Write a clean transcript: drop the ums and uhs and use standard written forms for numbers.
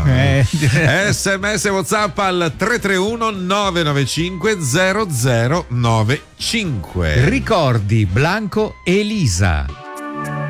SMS WhatsApp al 331 995 0095. Ricordi Blanco e Elisa.